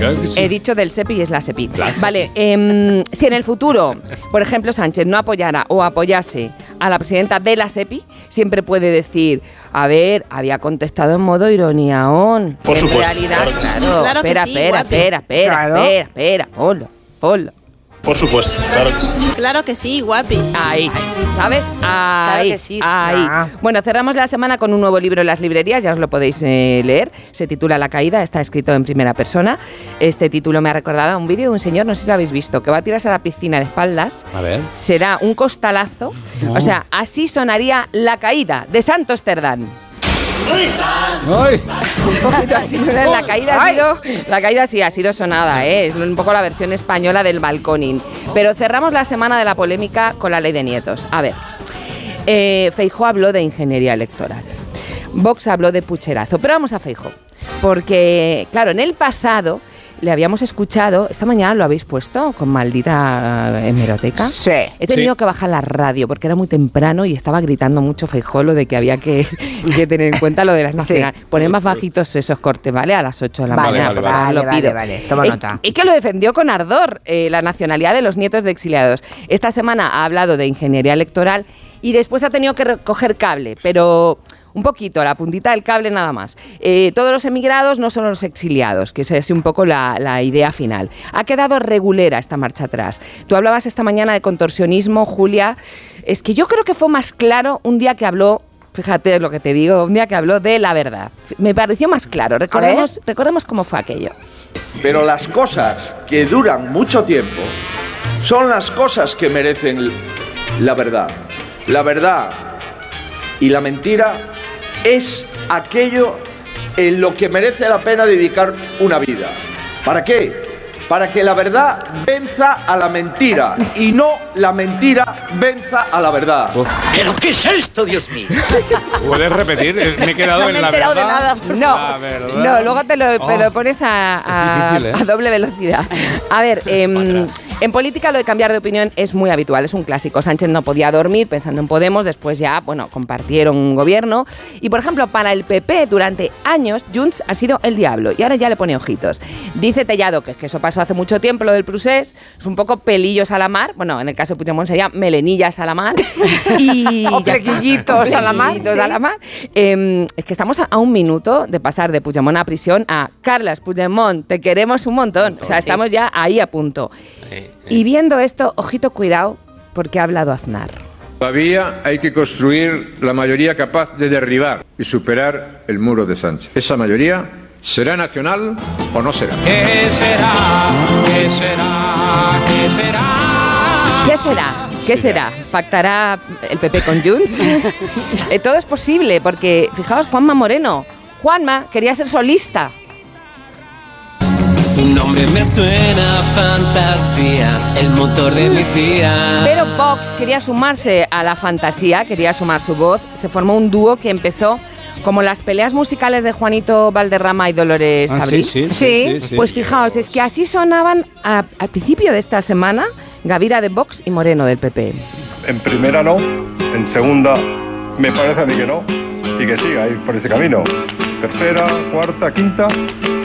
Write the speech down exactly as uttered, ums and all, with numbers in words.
Claro que sí. He dicho del SEPI y es la SEPI. La SEPI. Vale, eh, si en el futuro, por ejemplo, Sánchez no apoyara o apoyase a la presidenta de la SEPI, siempre puede decir, a ver, había contestado en modo ironía, on. Por en supuesto, realidad, claro que sí. claro, Claro que espera, sí, espera, guapi. espera, espera, Claro. espera, espera, ponlo, ponlo. Por supuesto, claro que sí. Claro que sí, guapi. Ahí, ¿sabes? Ahí, Claro que sí. ahí. Ah. Bueno, cerramos la semana con un nuevo libro en las librerías, ya os lo podéis eh, leer. Se titula La caída, está escrito en primera persona. Este título me ha recordado a un vídeo de un señor, no sé si lo habéis visto, que va a tirarse a la piscina de espaldas. A ver. Será un costalazo. O sea, así sonaría La caída de Santos Cerdán. ¡Ay! Un poquito así, ¿no? La caída ha sido, la caída sí ha sido sonada, ¿eh? Es un poco la versión española del balconing. Pero cerramos la semana de la polémica con la ley de nietos. A ver, eh, Feijóo habló de ingeniería electoral. Vox habló de pucherazo. Pero vamos a Feijóo, porque, claro, en el pasado le habíamos escuchado, esta mañana lo habéis puesto con maldita hemeroteca. Sí. He tenido Sí. que bajar la radio porque era muy temprano y estaba gritando mucho Feijóo lo de que había que, que tener en cuenta lo de las nacionales. Poner más bajitos esos cortes, ¿vale? A las ocho de la Vale, mañana, vale, por favor, vale, lo vale, pido. vale. Toma Eh, nota. Y que lo defendió con ardor, eh, la nacionalidad de los nietos de exiliados. Esta semana ha hablado de ingeniería electoral y después ha tenido que recoger cable, pero un poquito, la puntita del cable nada más. Eh, todos los emigrados no son los exiliados, que esa es un poco la, la idea final. Ha quedado regulera esta marcha atrás. Tú hablabas esta mañana de contorsionismo, Julia. Es que yo creo que fue más claro un día que habló, fíjate lo que te digo, un día que habló de la verdad. Me pareció más claro. Recordemos, recordemos cómo fue aquello. Pero las cosas que duran mucho tiempo son las cosas que merecen la verdad. La verdad y la mentira es aquello en lo que merece la pena dedicar una vida. ¿Para qué? Para que la verdad venza a la mentira y no la mentira venza a la verdad. ¿Pero qué es esto, Dios mío? ¿Puedes repetir? Eh, Me he quedado No en me he la enterado de verdad. nada. No, La verdad. no, luego te lo, Oh. te lo pones a, a- Es difícil, ¿eh? a doble velocidad. A ver, em, en política lo de cambiar de opinión es muy habitual, es un clásico. Sánchez no podía dormir pensando en Podemos, después ya, bueno, compartieron un gobierno. Y, por ejemplo, para el P P durante años, Junts ha sido el diablo y ahora ya le pone ojitos. Dice Tellado que, que eso pasó hace mucho tiempo, lo del procés, es un poco pelillos a la mar, bueno, en el caso de Puigdemont sería melenillas a la mar. Y O ya está. flequillitos a la mar, Flequillitos sí. a la mar. Eh, es que estamos a, a un minuto de pasar de Puigdemont a prisión a Carles Puigdemont, te queremos un montón. O sea, estamos ya ahí a punto. Y viendo esto, ojito, cuidado, porque ha hablado Aznar. Todavía hay que construir la mayoría capaz de derribar y superar el muro de Sánchez. Esa mayoría será nacional o no será. ¿Qué será? ¿Qué será? ¿Qué será? ¿Qué será? ¿Qué será? ¿Pactará el P P con Junts? Eh, todo es posible, porque fijaos, Juanma Moreno. Juanma quería ser solista. Tu nombre me suena a fantasía, el motor de mis días. Pero Vox quería sumarse a la fantasía, quería sumar su voz. Se formó un dúo que empezó como las peleas musicales de Juanito Valderrama y Dolores Ah, Abril. sí, sí, sí, sí, sí. Pues fijaos, es que así sonaban a- al principio de esta semana Gavira de Vox y Moreno del P P. En primera no, en segunda me parece a mí que no, y que siga ahí por ese camino. Tercera, cuarta, quinta,